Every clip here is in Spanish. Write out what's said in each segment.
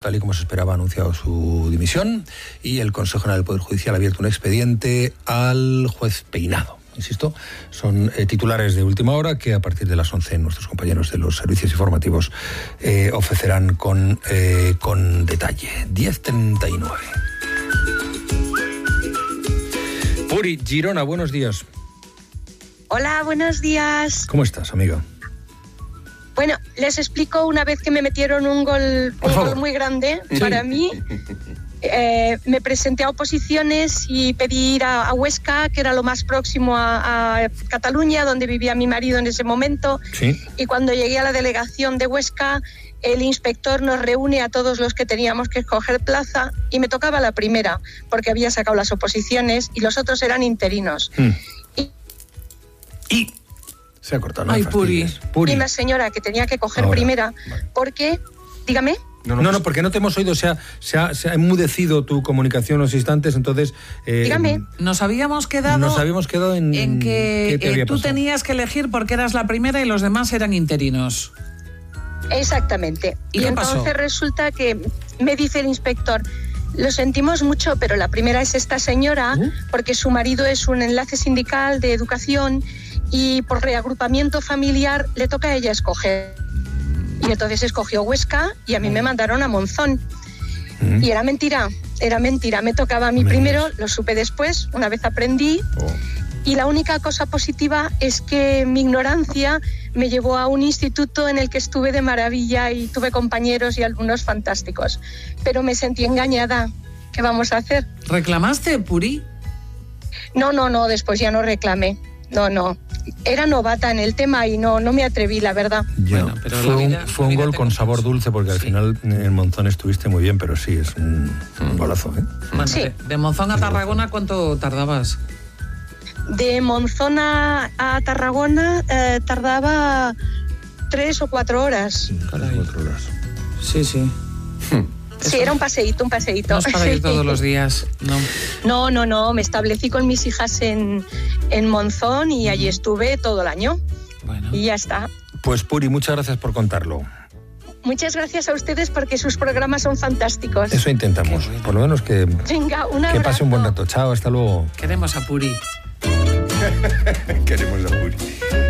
tal y como se esperaba, ha anunciado su dimisión y el Consejo General del Poder Judicial ha abierto un expediente al juez Peinado. Insisto, son titulares de última hora que a partir de las 11 nuestros compañeros de los servicios informativos ofrecerán con detalle. 10:39. Puri, Girona, buenos días. Hola, buenos días. ¿Cómo estás, amiga? Bueno, les explico una vez que me metieron un gol muy grande para mí. Me presenté a oposiciones y pedí ir a Huesca, que era lo más próximo a Cataluña, donde vivía mi marido en ese momento. Sí. Y cuando llegué a la delegación de Huesca, el inspector nos reúne a todos los que teníamos que escoger plaza y me tocaba la primera, porque había sacado las oposiciones y los otros eran interinos. Y se ha cortado. Ay, Puri. Y una señora que tenía que coger primera, porque... Dígame. No, porque no te hemos oído, se ha enmudecido tu comunicación unos instantes, entonces... Dígame. Nos habíamos quedado en que tú tenías que elegir porque eras la primera y los demás eran interinos. Exactamente. ¿Y qué pasó? Entonces resulta que me dice el inspector, lo sentimos mucho, pero la primera es esta señora, porque su marido es un enlace sindical de educación y por reagrupamiento familiar le toca a ella escoger. Y entonces escogió Huesca y a mí me mandaron a Monzón. Y era mentira, me tocaba a mí primero, lo supe después, una vez aprendí. Y la única cosa positiva es que mi ignorancia me llevó a un instituto en el que estuve de maravilla y tuve compañeros y alumnos fantásticos. Pero me sentí engañada. ¿Qué vamos a hacer? ¿Reclamaste, Puri? No, después ya no reclamé. No. Era novata en el tema y no me atreví, la verdad. Bueno, pero fue un gol con sabor dulce porque al final en Monzón estuviste muy bien, pero sí, es un golazo. Bueno, sí. De Monzón a Tarragona, ¿cuánto tardabas? De Monzón a Tarragona tardaba 3 o 4 horas. 4 horas. Sí. Sí, era un paseíto. No es para ir todos los días, ¿no? No, me establecí con mis hijas en Monzón y allí estuve todo el año. Bueno. Y ya está. Pues Puri, muchas gracias por contarlo. Muchas gracias a ustedes porque sus programas son fantásticos. Eso intentamos, por lo menos que pase un buen rato. Chao, hasta luego. Queremos a Puri. Queremos a Puri.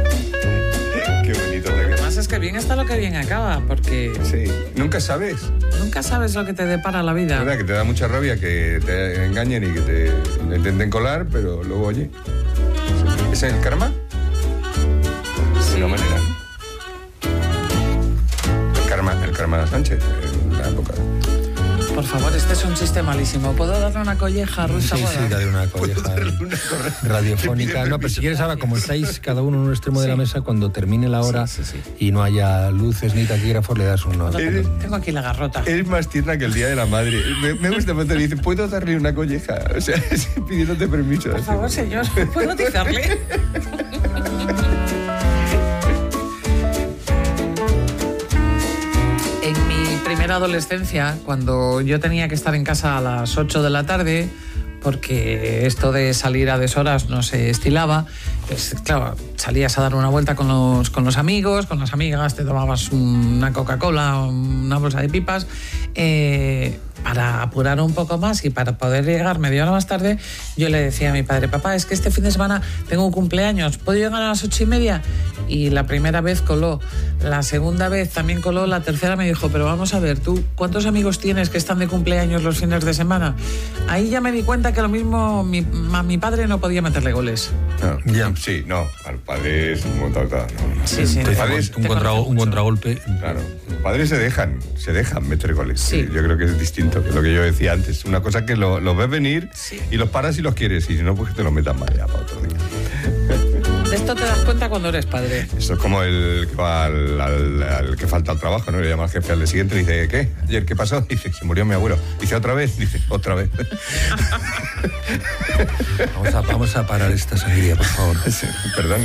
Qué bonito. Además es que bien está lo que bien acaba, porque... Sí, nunca sabes lo que te depara la vida. Es verdad que te da mucha rabia que te engañen y que te intenten colar, pero luego, oye, ¿es el karma? Sí. De una manera, ¿no? El karma de Sánchez, en la época. Por favor, este es un chiste malísimo. ¿Puedo darle una colleja, Rusa? Sí, darle una colleja radiofónica. No, pero si quieres ahora, como estáis cada uno en un extremo de la mesa, cuando termine la hora y no haya luces ni taquígrafos, le das uno. Tengo aquí la garrota. Es más tierna que el Día de la Madre. Me gusta cuando le dice, ¿puedo darle una colleja? O sea, pidiéndote permiso. Por favor, señor, ¿puedo atizarle? En mi primera adolescencia, cuando yo tenía que estar en casa a las 8 de la tarde, porque esto de salir a deshoras no se estilaba, pues claro, salías a dar una vuelta con los amigos, con las amigas, te tomabas una Coca-Cola, una bolsa de pipas, para apurar un poco más y para poder llegar media hora más tarde, yo le decía a mi padre, papá, es que este fin de semana tengo un cumpleaños, ¿puedo llegar a las 8:30? Y la primera vez coló, la segunda vez también coló, la tercera me dijo, pero vamos a ver, ¿tú cuántos amigos tienes que están de cumpleaños los fines de semana? Ahí ya me di cuenta que lo mismo mi padre no podía meterle goles. Sí, al padre es un contragolpe. Sí. Un contragolpe. Claro, los padres se dejan meter goles. Sí. Yo creo que es distinto que lo que yo decía antes. Una cosa que lo ves venir y los paras si los quieres, y si no, pues que te los metan más ya para otro día. De esto te das cuenta cuando eres padre. Eso es como el que va al que falta al trabajo, ¿no? Le llama al jefe al día siguiente y dice, ¿qué? ¿Ayer qué pasó? Dice, se murió mi abuelo. Dice, ¿otra vez? Dice, otra vez. Vamos a parar esta sangría, por favor. Sí, perdón.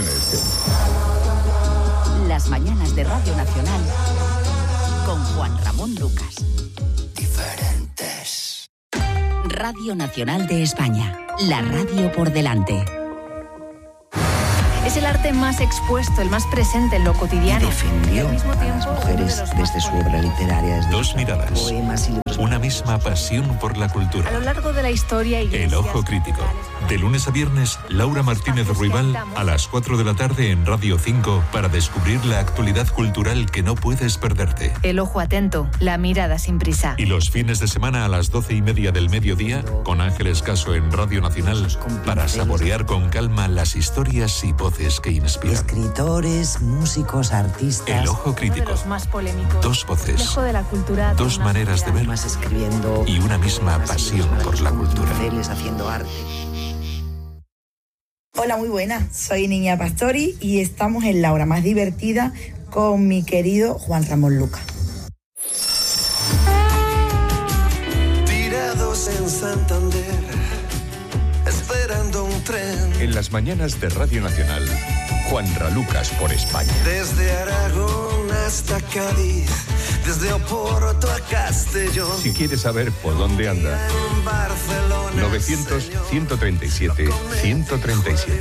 Las mañanas de Radio Nacional con Juan Ramón Lucas. Diferentes. Radio Nacional de España. La radio por delante. Es el arte más expuesto, el más presente en lo cotidiano. Defendió a las mujeres desde su obra literaria, desde Dos miradas. poemas y misma pasión por la cultura. A lo largo de la historia... El Ojo Crítico. De lunes a viernes, Laura Martínez Ruibal a las 4 de la tarde en Radio 5 para descubrir la actualidad cultural que no puedes perderte. El ojo atento, la mirada sin prisa. Y los fines de semana a las 12:30 del mediodía, con Ángeles Caso en Radio Nacional, para saborear con calma las historias y voces que inspiran. Escritores, músicos, artistas. El Ojo Crítico. Los más polémicos. Dos voces. Dejo de la cultura. Dos maneras de ver. Más escribiendo. Y una misma pasión por la cultura. Haciendo arte. Hola, muy buenas. Soy Niña Pastori y estamos en la hora más divertida con mi querido Juan Ramón Lucas. Tirados en Santander, esperando un tren. En las mañanas de Radio Nacional, Juan Ralucas por España. Desde Aragón hasta Cádiz, desde Oporto a Castellón. Si quieres saber por dónde anda, 900-137-137.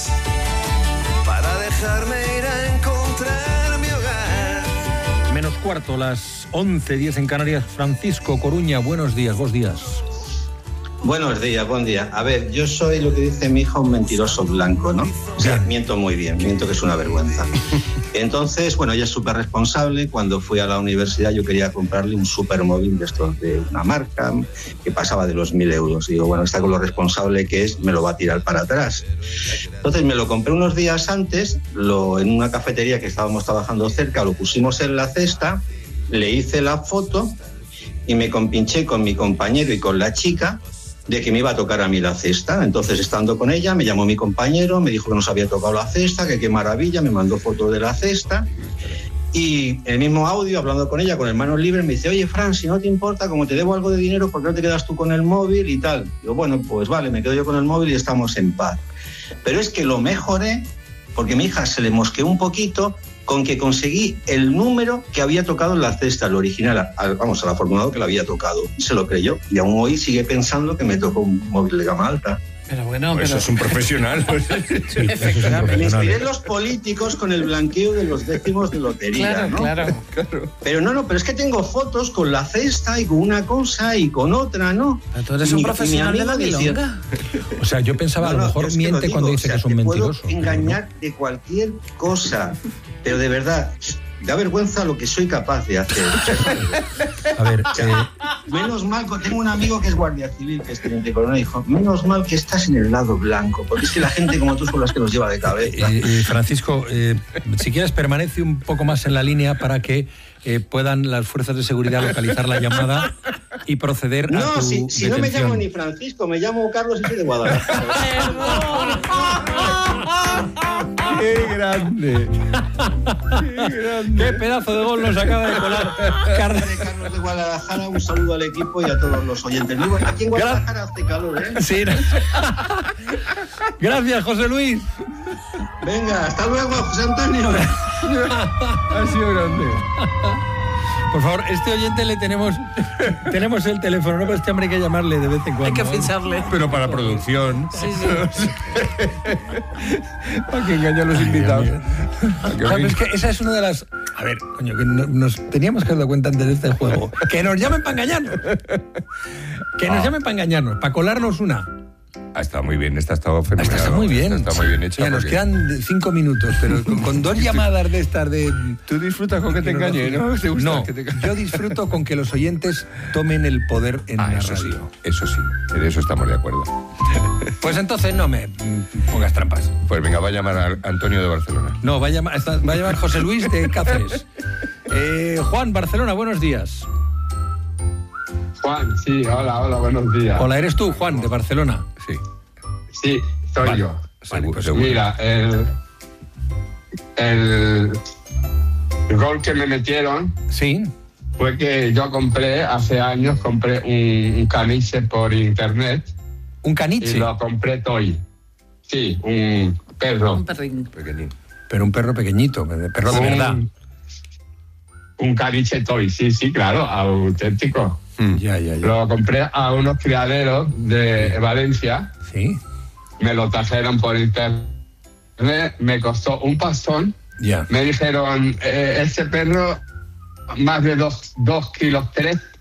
Para dejarme ir a encontrar mi hogar. Menos cuarto, las 11:10 en Canarias. Francisco Coruña, buenos días, vos días. Buenos días, buen día. A ver, yo soy lo que dice mi hija, un mentiroso blanco, ¿no? O sea, miento muy bien, miento que es una vergüenza. Entonces, bueno, ella es súper responsable. Cuando fui a la universidad yo quería comprarle un supermóvil de estos de una marca que pasaba de los 1.000 euros. Y digo, bueno, está con lo responsable que es, me lo va a tirar para atrás. Entonces me lo compré unos días antes, en una cafetería que estábamos trabajando cerca, lo pusimos en la cesta, le hice la foto y me compinché con mi compañero y con la chica de que me iba a tocar a mí la cesta. Entonces, estando con ella, me llamó mi compañero, me dijo que nos había tocado la cesta, que qué maravilla, me mandó fotos de la cesta. Y el mismo audio, hablando con ella, con el manos libres, me dice, oye, Fran, si no te importa, como te debo algo de dinero, ¿por qué no te quedas tú con el móvil y tal? Digo, bueno, pues vale, me quedo yo con el móvil y estamos en paz. Pero es que lo mejoré, porque a mi hija se le mosqueó un poquito, con que conseguí el número que había tocado en la cesta, el original, vamos, al afortunado que lo había tocado. Se lo creyó y aún hoy sigue pensando que me tocó un móvil de gama alta. Pero bueno, pues pero... eso es un profesional. Sí, me inspiré en los políticos con el blanqueo de los décimos de lotería, claro, ¿no? Claro. Pero pero es que tengo fotos con la cesta y con una cosa y con otra, ¿no? Pero tú eres un profesional de la milonga. O sea, yo pensaba, a lo mejor miente cuando dice que es un mentiroso. Puedo engañar de cualquier cosa, pero de verdad, da vergüenza lo que soy capaz de hacer. A ver, menos mal, tengo un amigo que es guardia civil, que es teniente coronel, dijo, menos mal que estás en el lado blanco, porque es que la gente como tú son las que nos lleva de cabeza. Francisco, si quieres, permanece un poco más en la línea para que puedan las fuerzas de seguridad localizar la llamada y proceder a tu detención. Si no me llamo ni Francisco, me llamo Carlos y soy de Guadalajara. ¡Qué grande! ¡Qué pedazo de gol nos acaba de colar! Carlos de Guadalajara, un saludo al equipo y a todos los oyentes. Aquí en Guadalajara hace calor, ¿eh? Sí. Gracias, José Luis. Venga, hasta luego, José Antonio. Ha sido grande. Por favor, este oyente le tenemos el teléfono, ¿no? Pero este hombre hay que llamarle de vez en cuando. Hay que ficharle. Pero para producción. Sí. Para que engañe a los invitados. Es que esa es una de las... A ver, coño, que nos teníamos que dar cuenta antes de este juego. Que nos llamen para engañarnos. Que nos llamen para engañarnos, para colarnos una. Ha estado muy bien, esta ha estado fenomenal. Está muy bien. Está muy bien hecha. Ya, nos quedan 5 minutos, pero con 2 llamadas de estas de... Tú disfrutas con que te engañe, ¿no? ¿Te gusta no, que te... yo disfruto con que los oyentes tomen el poder en la eso radio. Sí, eso sí, en eso estamos de acuerdo. Pues entonces no me pongas trampas. Pues venga, va a llamar a Antonio de Barcelona. No, va a llamar José Luis de Cáceres. Juan, Barcelona, buenos días. Juan, sí, hola, buenos días. Hola, ¿eres tú, Juan, de Barcelona? Sí. Sí, soy yo. Seguro. Mira, el gol que me metieron fue que yo hace años compré un caniche por internet. ¿Un caniche? Y lo compré toy. Sí, un perro. Un perrín. Pequeñito. Pero un perro pequeñito, perro de verdad. Un caniche toy, sí, claro, auténtico. Ya. Lo compré a unos criaderos de Valencia. Sí. Me lo trajeron por internet, me costó un pastón. Ya. Me dijeron, ese perro, más de 2 kilos, 3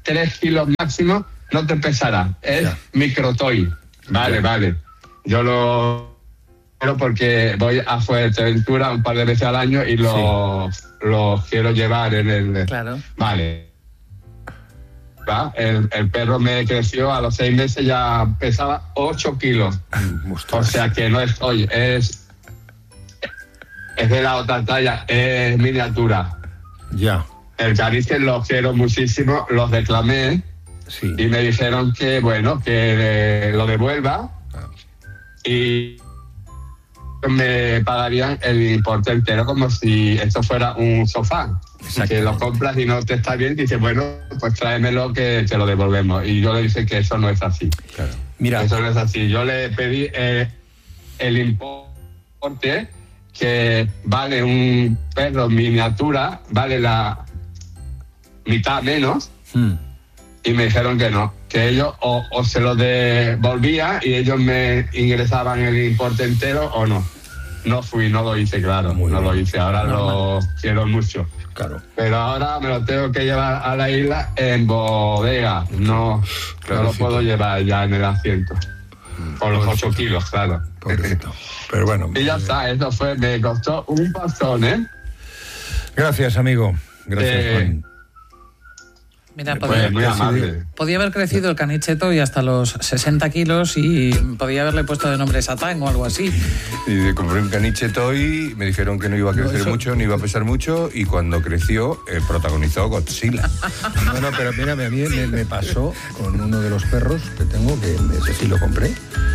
3 kilos máximo, no te pesará. Es microtoy. Vale. Yo lo porque voy a Fuerteventura un par de veces al año y lo quiero llevar en el... Claro. Vale. ¿Va? El perro me creció, a los 6 meses ya pesaba 8 kilos. O sea que no es hoy, es de la otra talla, es miniatura. Ya. El caniche los quiero muchísimo, los declamé y me dijeron que, bueno, que lo devuelva y me pagarían el importe entero como si esto fuera un sofá. Que lo compras y no te está bien, dices, bueno, pues tráemelo que te lo devolvemos. Y yo le dije que eso no es así. Claro. Mira, eso no es así. Yo le pedí el importe que vale un perro miniatura, vale la mitad menos, y me dijeron que no, que ellos o se lo devolvía y ellos me ingresaban el importe entero o no. No fui, no lo hice, claro, lo hice. Ahora lo quiero mucho. Claro. Pero ahora me lo tengo que llevar a la isla en bodega. No lo puedo llevar ya en el asiento. Con los 8 kilos, claro. Pobrecito. Pero bueno. Y ya está, eso me costó un pastón, ¿eh? Gracias, amigo. Gracias, Juan. Mira, podía haber crecido el canicheto y hasta los 60 kilos y podía haberle puesto de nombre Satán o algo así. Y compré un canicheto y me dijeron que no iba a crecer mucho, ni iba a pesar mucho, y cuando creció, protagonizó Godzilla. Bueno, pero mira, a mí me pasó con uno de los perros que tengo, que ese sí lo compré,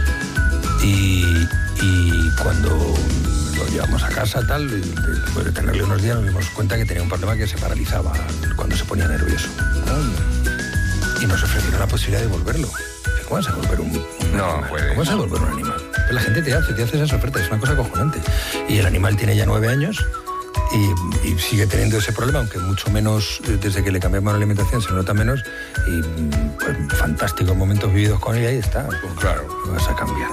y cuando lo llevamos a casa, tal, después de tenerle unos días nos dimos cuenta que tenía un problema, que se paralizaba cuando se ponía nervioso. Y nos ofrecieron la posibilidad de devolverlo. ¿Cómo vas a devolver un animal? ¿Cómo vas a devolver un animal? La gente te hace esas ofertas, es una cosa acojonante. Y el animal tiene ya 9 años y sigue teniendo ese problema, aunque mucho menos desde que le cambiamos la alimentación, se nota menos. Y pues, fantásticos momentos vividos con ella, ahí está. Pues claro, vas a cambiar.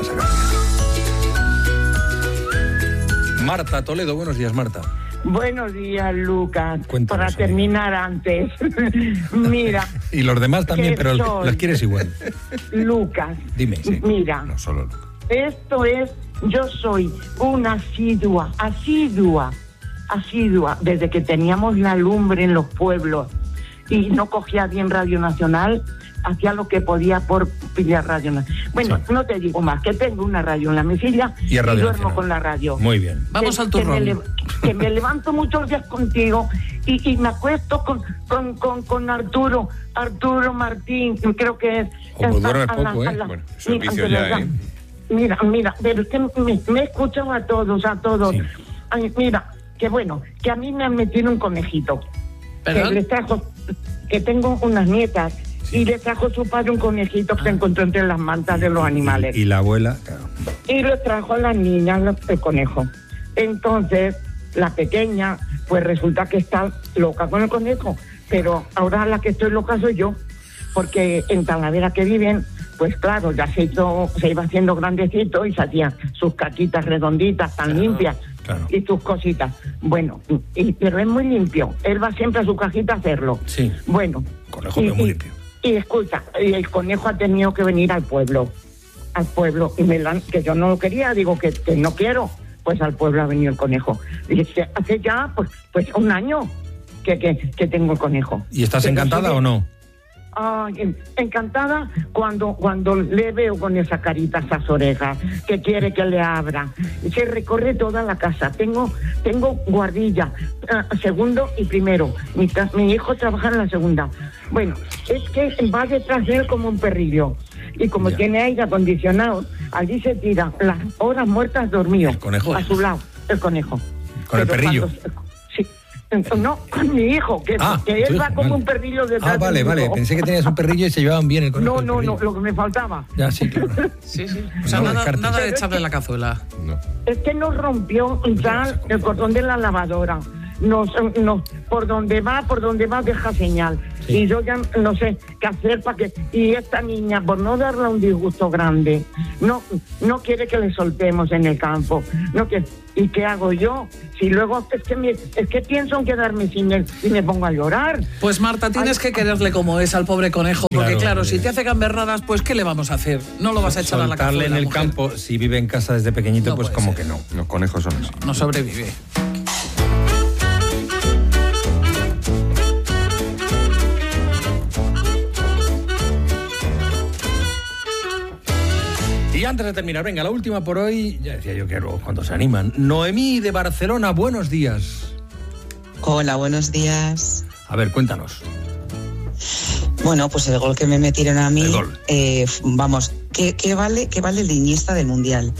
Marta Toledo, buenos días, Marta. Buenos días, Lucas. Cuéntanos, para terminar antes. Mira. Y los demás también, pero los quieres igual. Lucas. Dime, sí. Mira. No solo Lucas. Esto es, yo soy una asidua, desde que teníamos la lumbre en los pueblos y no cogía bien Radio Nacional, hacía lo que podía por pillar Radio Nacional. Bueno, no te digo más, que tengo una radio en la mesilla y duermo Nacional con la radio. Muy bien. Vamos al turrón. Que me levanto muchos días contigo y me acuesto con Arturo Martín, creo que es. Pues duermes poco, ¿eh? Bueno, servicio ya, ¿eh? Mira, pero es que me he escuchado a todos. Sí. Ay, mira, que bueno, que a mí me han metido un conejito. ¿Perdón? Que les trajo, que tengo unas nietas. Sí. Y le trajo su padre un conejito que encontró entre las mantas de los animales. Y la abuela, claro. Y le trajo a las niñas el conejo. Entonces, la pequeña, pues resulta que está loca con el conejo. Pero ahora la que estoy loca soy yo. Porque en Talavera que viven, pues claro, ya se iba haciendo grandecito y se hacían sus caquitas redonditas, tan limpias. Claro. Y sus cositas. Bueno, pero es muy limpio. Él va siempre a su cajita a hacerlo. Sí. Bueno. Conejo muy limpio. Y escucha, el conejo ha tenido que venir al pueblo, y que yo no lo quería, digo que no quiero, pues al pueblo ha venido el conejo. Y hace ya, pues 1 año que tengo el conejo. ¿Y estás encantada o no? Encantada cuando le veo con esa carita, esas orejas, que quiere que le abra. Se recorre toda la casa. Tengo guardilla, segundo y primero. Mi hijo trabaja en la segunda. Bueno, es que va detrás de él como un perrillo. Y como tiene aire acondicionado, allí se tira las horas muertas dormido. ¿El conejo? A su lado, el conejo. ¿Con el perrillo? No, con mi hijo, que él va como un perrillo detrás. Vale. Pensé que tenías un perrillo y se llevaban bien el conejo. No, lo que me faltaba. Ya, sí, claro. Sí. O sea, nada de echarle la cazuela. No. Es que nos rompió ya el cordón de la lavadora. por donde va deja señal. Sí. Y yo ya no sé qué hacer para que... Y esta niña, por no darle un disgusto grande, no quiere que le soltemos en el campo. No quiere. ¿Y qué hago yo? Si luego es que pienso en quedarme sin él y me pongo a llorar. Pues Marta, tienes que quererle como es al pobre conejo, porque claro, si te hace gamberradas, pues ¿qué le vamos a hacer? No lo vas a echar a la cazuela. En el mujer. Campo, si vive en casa desde pequeñito, No pues puede como ser. que no. Los conejos son así. No sobrevive. Y antes de terminar, venga, la última por hoy, ya decía yo que luego cuando se animan. Noemí de Barcelona, buenos días. Hola, buenos días. A ver, cuéntanos. Bueno, pues el gol que me metieron a mí, vamos, ¿qué vale el Iniesta del Mundial?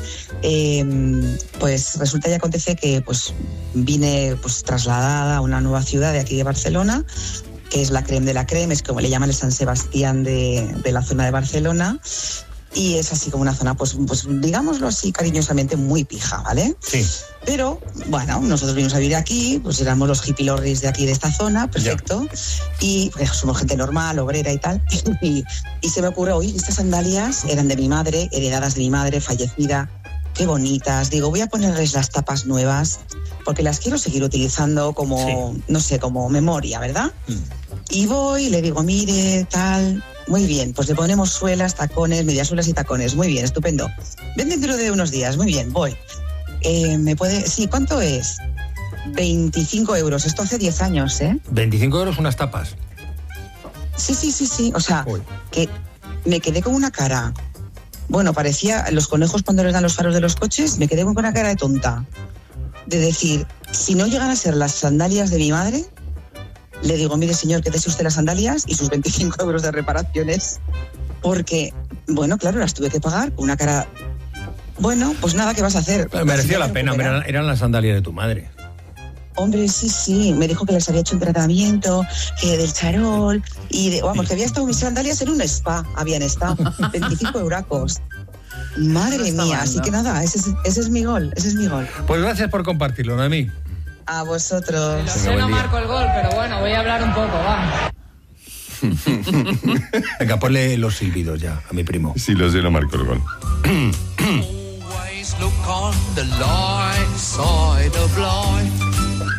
Pues resulta y acontece que pues vine pues trasladada a una nueva ciudad de aquí de Barcelona, que es la creme de la creme, es como le llaman el San Sebastián de la zona de Barcelona. Y es así como una zona, pues digámoslo así cariñosamente, muy pija, ¿vale? Sí. Pero, bueno, nosotros vinimos a vivir aquí, pues éramos los hippilorris de aquí, de esta zona, perfecto. Y pues, somos gente normal, obrera y tal. Y se me ocurrió, oye, estas sandalias eran de mi madre, heredadas de mi madre, fallecida. Qué bonitas. Digo, voy a ponerles las tapas nuevas, porque las quiero seguir utilizando como, no sé, como memoria, ¿verdad? Y voy y le digo, mire, tal... Muy bien, pues le ponemos suelas, tacones, mediasuelas y tacones. Muy bien, estupendo. Ven dentro de unos días. Muy bien, voy. ¿Me puede...? Sí, ¿cuánto es? 25 euros. Esto hace 10 años, ¿eh? 25 euros unas tapas. Sí. O sea, que me quedé con una cara... Bueno, parecía los conejos cuando les dan los faros de los coches. Me quedé con una cara de tonta. De decir, si no llegan a ser las sandalias de mi madre... Le digo, mire señor, que dese usted las sandalias y sus 25 euros de reparaciones. Porque, bueno, claro, las tuve que pagar con una cara... Bueno, pues nada, ¿qué vas a hacer? Merecía la pena, eran las sandalias de tu madre. Hombre, sí, me dijo que les había hecho un tratamiento, del charol, y que había estado mis sandalias en un spa, habían estado, 25 euracos. Madre mía, así que nada, ese es mi gol, Pues gracias por compartirlo, Noemí. A vosotros. No marco el gol, pero bueno, voy a hablar un poco, va. Venga, ponle los silbidos ya a mi primo. Sí, lo sé, no marco el gol. Always look on the light side of life.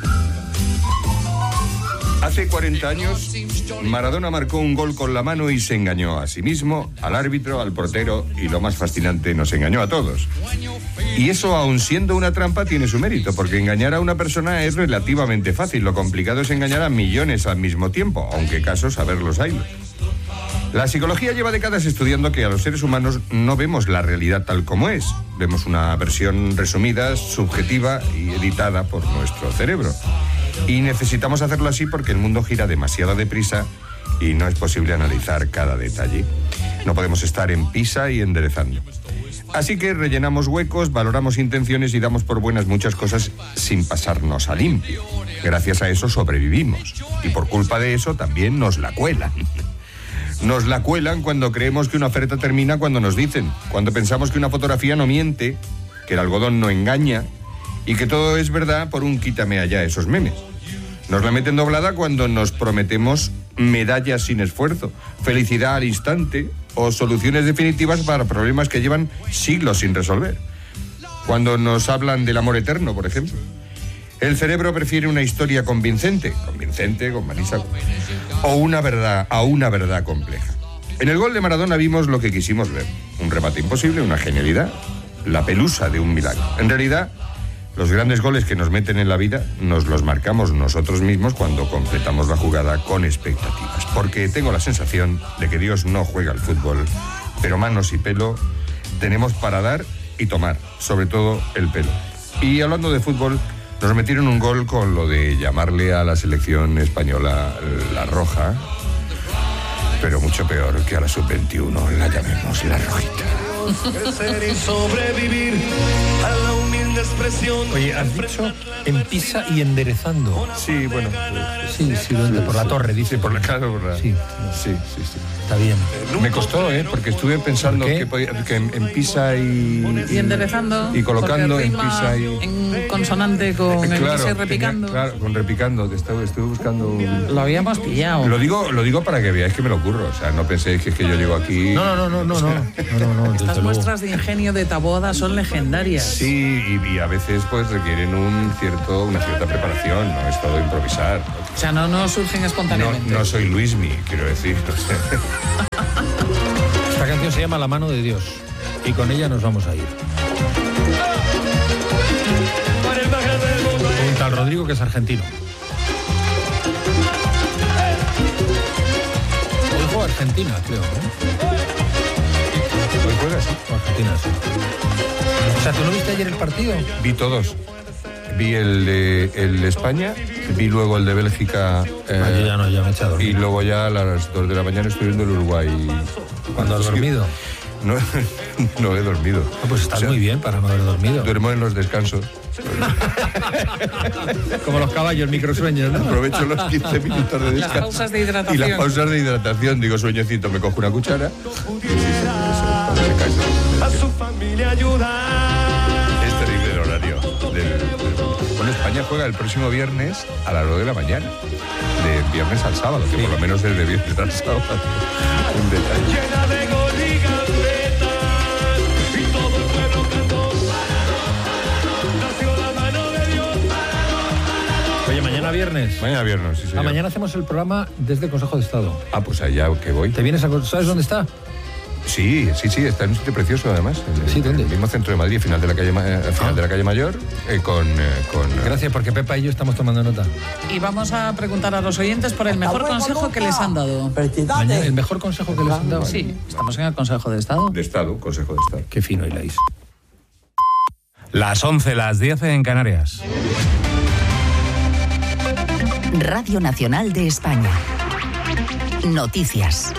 Hace 40 años, Maradona marcó un gol con la mano y se engañó a sí mismo, al árbitro, al portero y, lo más fascinante, nos engañó a todos. Y eso, aun siendo una trampa, tiene su mérito, porque engañar a una persona es relativamente fácil. Lo complicado es engañar a millones al mismo tiempo, aunque casos saberlos hay. La psicología lleva décadas estudiando que a los seres humanos no vemos la realidad tal como es. Vemos una versión resumida, subjetiva y editada por nuestro cerebro. Y necesitamos hacerlo así porque el mundo gira demasiado deprisa y no es posible analizar cada detalle. No podemos estar en pisa y enderezando. Así que rellenamos huecos, valoramos intenciones y damos por buenas muchas cosas sin pasarnos a limpio. Gracias a eso sobrevivimos. Y por culpa de eso también nos la cuelan. Nos la cuelan cuando creemos que una oferta termina cuando nos dicen, cuando pensamos que una fotografía no miente, que el algodón no engaña y que todo es verdad por un quítame allá esos memes. Nos la meten doblada cuando nos prometemos medallas sin esfuerzo, felicidad al instante o soluciones definitivas para problemas que llevan siglos sin resolver. Cuando nos hablan del amor eterno, por ejemplo. El cerebro prefiere una historia convincente, con Marisa, o una verdad compleja. En el gol de Maradona vimos lo que quisimos ver. Un remate imposible, una genialidad, la pelusa de un milagro. En realidad, los grandes goles que nos meten en la vida nos los marcamos nosotros mismos cuando completamos la jugada con expectativas. Porque tengo la sensación de que Dios no juega al fútbol, pero manos y pelo tenemos para dar y tomar, sobre todo el pelo. Y hablando de fútbol, nos metieron un gol con lo de llamarle a la selección española la roja, pero mucho peor que a la sub-21 la llamemos la rojita. Crecer y sobrevivir a la humildad. Oye, has dicho en Pisa y enderezando. Sí, bueno. Sí, por la torre, dice. Sí, por la casa, por la... Sí. Está bien. Me costó, porque estuve pensando que en Pisa y enderezando. Y colocando en rima Pisa y... en consonante con el Pisa y repicando. Claro, con repicando, que estuve buscando... Lo habíamos pillado. Lo digo para que veáis que me lo ocurro. O sea, no penséis que es que yo llego aquí... No. Estas muestras de ingenio de Taboada son legendarias. Sí, y a veces pues requieren una cierta preparación, no es todo improvisar. O sea, no surgen espontáneamente. No soy Luismi, quiero decir. Esta canción se llama La mano de Dios y con ella nos vamos a ir. Un tal Rodrigo que es argentino. Hoy juega Argentina, creo, ¿Hoy juegas? Argentina, sí. O sea, ¿tú no viste ayer el partido? Vi todos. Vi el de España, vi luego el de Bélgica. Yo ya me he echado. Y luego ya a las 2 de la mañana estoy viendo el Uruguay. ¿Cuándo has dormido? No he dormido. Pues estás muy bien para no haber dormido. Duermo en los descansos. Como los caballos, microsueños, ¿no? Aprovecho los 15 minutos de descanso. Las pausas de hidratación. Y las pausas de hidratación. Digo, sueñecito, me cojo una cuchara. A su familia ayudar. Es terrible el horario. Bueno, España juega el próximo viernes a las 2 de la mañana. De viernes al sábado, que por lo menos es de viernes al sábado. Un detalle. Oye, mañana viernes. Mañana viernes, sí, señor. Mañana hacemos el programa desde el Consejo de Estado. Pues allá que voy. ¿Te vienes ¿Sabes dónde está? Sí, está en un sitio precioso además. Sí, ¿dónde? En el mismo centro de Madrid, final de la calle Mayor, con... Gracias, porque Pepa y yo estamos tomando nota. Y vamos a preguntar a los oyentes por el mejor consejo que les han dado. ¿El mejor consejo que les han dado? Sí, estamos en el Consejo de Estado. Consejo de Estado. Qué fino hiláis. Las 11, las 10 en Canarias. Radio Nacional de España. Noticias.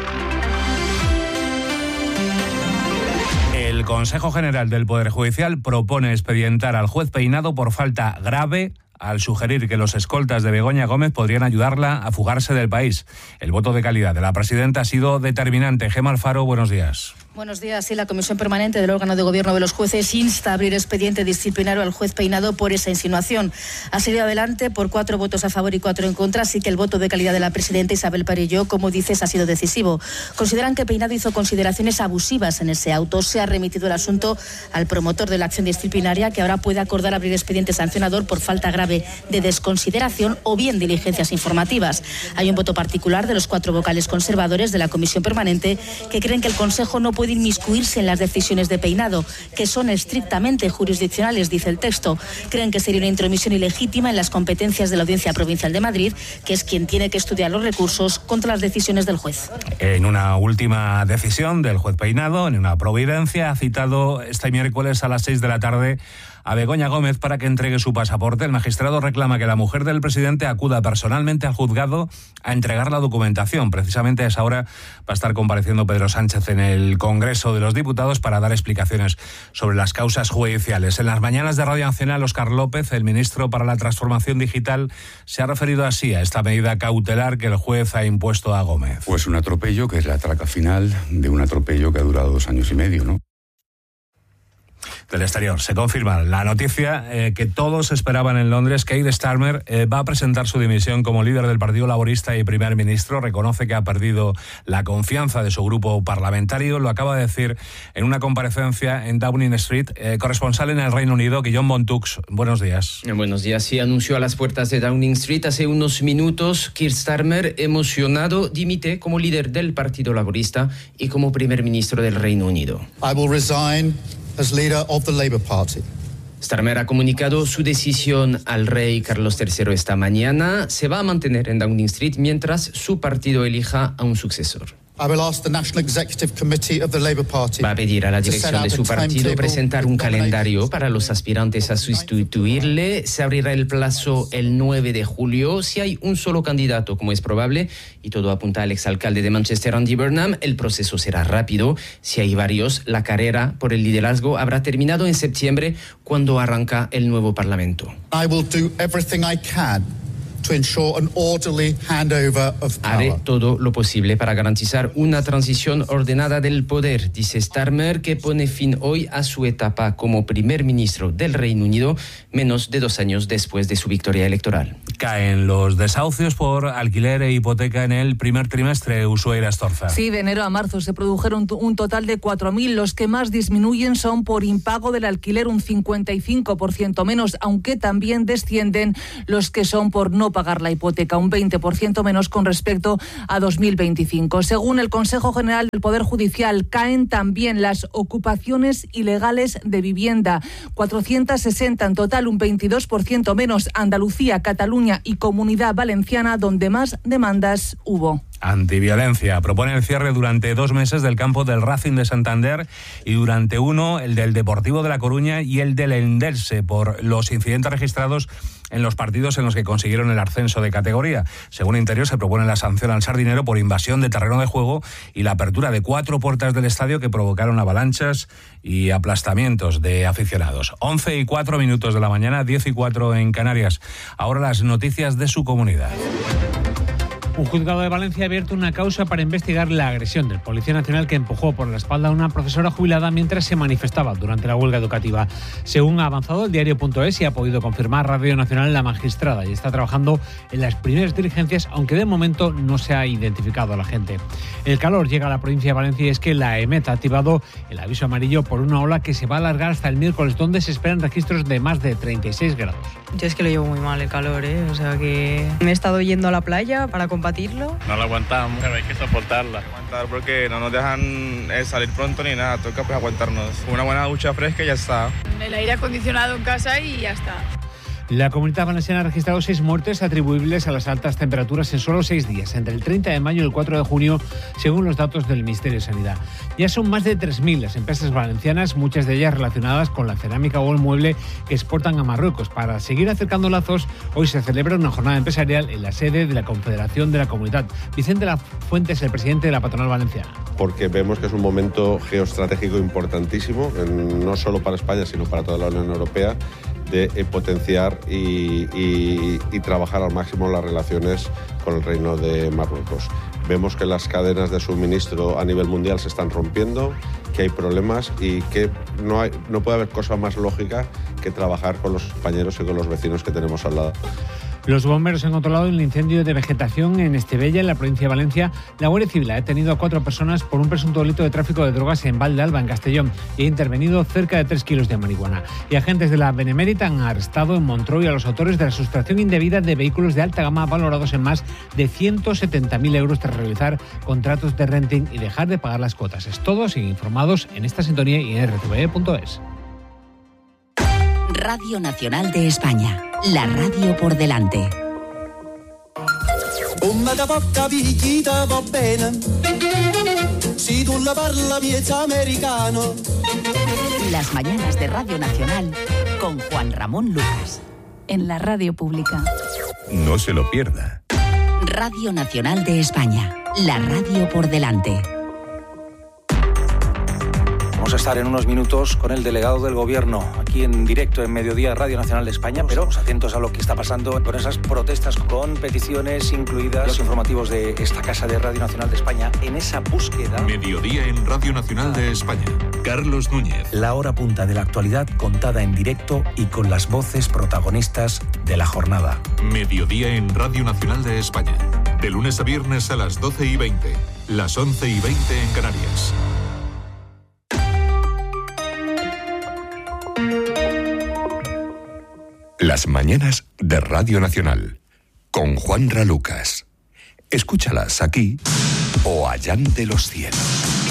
El Consejo General del Poder Judicial propone expedientar al juez Peinado por falta grave al sugerir que los escoltas de Begoña Gómez podrían ayudarla a fugarse del país. El voto de calidad de la presidenta ha sido determinante. Gemma Alfaro, buenos días. Buenos días. Sí, la Comisión Permanente del órgano de gobierno de los jueces insta a abrir expediente disciplinario al juez Peinado por esa insinuación. Ha salido adelante por 4 votos a favor y 4 en contra, así que el voto de calidad de la presidenta Isabel Parelló, como dices, ha sido decisivo. Consideran que Peinado hizo consideraciones abusivas en ese auto. Se ha remitido el asunto al promotor de la acción disciplinaria, que ahora puede acordar abrir expediente sancionador por falta grave de desconsideración o bien diligencias informativas. Hay un voto particular de los 4 vocales conservadores de la Comisión Permanente que creen que el Consejo no puede inmiscuirse en las decisiones de Peinado, que son estrictamente jurisdiccionales, dice el texto. Creen que sería una intromisión ilegítima en las competencias de la Audiencia Provincial de Madrid, que es quien tiene que estudiar los recursos contra las decisiones del juez. En una última decisión del juez Peinado, en una providencia, ha citado este miércoles a las 6 de la tarde a Begoña Gómez para que entregue su pasaporte. El magistrado reclama que la mujer del presidente acuda personalmente al juzgado a entregar la documentación. Precisamente a esa hora va a estar compareciendo Pedro Sánchez en el Congreso de los Diputados para dar explicaciones sobre las causas judiciales. En las mañanas de Radio Nacional, Óscar López, el ministro para la Transformación Digital, se ha referido así a esta medida cautelar que el juez ha impuesto a Gómez. Pues un atropello que es la traca final de un atropello que ha durado 2 años y medio, ¿no? Del exterior. Se confirma la noticia que todos esperaban en Londres. Keir Starmer va a presentar su dimisión como líder del Partido Laborista y primer ministro. Reconoce que ha perdido la confianza de su grupo parlamentario. Lo acaba de decir en una comparecencia en Downing Street. Corresponsal en el Reino Unido, Guillaume Montux. Buenos días. Buenos días. Sí, anunció a las puertas de Downing Street hace unos minutos. Keir Starmer, emocionado, dimite como líder del Partido Laborista y como primer ministro del Reino Unido. I will resign as leader of the Labour Party. Starmer ha comunicado su decisión al rey Carlos III esta mañana. Se va a mantener en Downing Street mientras su partido elija a un sucesor. Va a pedir a la dirección de su partido presentar un calendario para los aspirantes a sustituirle. Se abrirá el plazo el 9 de julio. Si hay un solo candidato, como es probable, y todo apunta al exalcalde de Manchester, Andy Burnham, el proceso será rápido. Si hay varios, la carrera por el liderazgo habrá terminado en septiembre, cuando arranca el nuevo Parlamento. Haré todo lo posible para garantizar una transición ordenada del poder, dice Starmer, que pone fin hoy a su etapa como primer ministro del Reino Unido, menos de 2 años después de su victoria electoral. Caen los desahucios por alquiler e hipoteca en el primer trimestre, Ushuaira Astorza. Sí, de enero a marzo se produjeron un total de 4.000. Los que más disminuyen son por impago del alquiler, un 55% menos, aunque también descienden los que son por no pagar la hipoteca, un 20% menos con respecto a 2025. Según el Consejo General del Poder Judicial, caen también las ocupaciones ilegales de vivienda, 460 en total, un 22% menos. Andalucía, Cataluña y Comunidad Valenciana, donde más demandas hubo. Antiviolencia propone el cierre durante 2 meses del campo del Racing de Santander y durante uno el del Deportivo de La Coruña y el del Eldense por los incidentes registrados en los partidos en los que consiguieron el ascenso de categoría. Según Interior, se propone la sanción al Sardinero por invasión de terreno de juego y la apertura de 4 puertas del estadio que provocaron avalanchas y aplastamientos de aficionados. 11:04 de la mañana, 10:04 en Canarias. Ahora las noticias de su comunidad. Un juzgado de Valencia ha abierto una causa para investigar la agresión del Policía Nacional que empujó por la espalda a una profesora jubilada mientras se manifestaba durante la huelga educativa. Según ha avanzado el diario.es y ha podido confirmar Radio Nacional, la magistrada y está trabajando en las primeras diligencias, aunque de momento no se ha identificado a la gente. El calor llega a la provincia de Valencia y es que la EMET ha activado el aviso amarillo por una ola que se va a alargar hasta el miércoles, donde se esperan registros de más de 36 grados. Yo es que lo llevo muy mal el calor, o sea que me he estado yendo a la playa para combatirlo. No lo aguantamos, pero hay que soportarla. Aguantar porque no nos dejan salir pronto ni nada, toca pues aguantarnos. Una buena ducha fresca y ya está. El aire acondicionado en casa y ya está. La Comunidad Valenciana ha registrado 6 muertes atribuibles a las altas temperaturas en solo 6 días, entre el 30 de mayo y el 4 de junio, según los datos del Ministerio de Sanidad. Ya son más de 3.000 las empresas valencianas, muchas de ellas relacionadas con la cerámica o el mueble, que exportan a Marruecos. Para seguir acercando lazos, hoy se celebra una jornada empresarial en la sede de la Confederación de la Comunidad. Vicente Lafuente es el presidente de la patronal valenciana. Porque vemos que es un momento geoestratégico importantísimo, no solo para España, sino para toda la Unión Europea, de potenciar y trabajar al máximo las relaciones con el Reino de Marruecos. Vemos que las cadenas de suministro a nivel mundial se están rompiendo, que hay problemas y que no puede haber cosa más lógica que trabajar con los compañeros y con los vecinos que tenemos al lado. Los bomberos han controlado el incendio de vegetación en Estevella, en la provincia de Valencia. La Guardia Civil ha detenido a 4 personas por un presunto delito de tráfico de drogas en Valdealba, en Castellón, y ha intervenido cerca de 3 kilos de marihuana. Y agentes de la Benemérita han arrestado en Montroi a los autores de la sustracción indebida de vehículos de alta gama valorados en más de 170.000 euros tras realizar contratos de renting y dejar de pagar las cuotas. Es todo, siguen informados en esta sintonía y en rtve.es. Radio Nacional de España, la radio por delante. Las mañanas de Radio Nacional con Juan Ramón Lucas. En la radio pública. No se lo pierda. Radio Nacional de España, la radio por delante. Vamos a estar en unos minutos con el delegado del Gobierno, aquí en directo en Mediodía Radio Nacional de España, pero atentos a lo que está pasando con esas protestas, con peticiones incluidas, los informativos de esta casa de Radio Nacional de España, en esa búsqueda. Mediodía en Radio Nacional de España. Carlos Núñez. La hora punta de la actualidad contada en directo y con las voces protagonistas de la jornada. Mediodía en Radio Nacional de España. De lunes a viernes a las 12:20, las 11:20 en Canarias. Las mañanas de Radio Nacional, con Juanra Lucas. Escúchalas aquí o allá ante los cielos.